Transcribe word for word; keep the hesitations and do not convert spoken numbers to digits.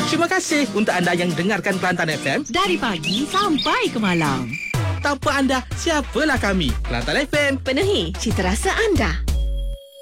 Terima kasih untuk anda yang dengarkan Kelantan F M dari pagi sampai ke malam. Tanpa anda, siapalah kami? Kelantan F M, penuhi cita rasa anda.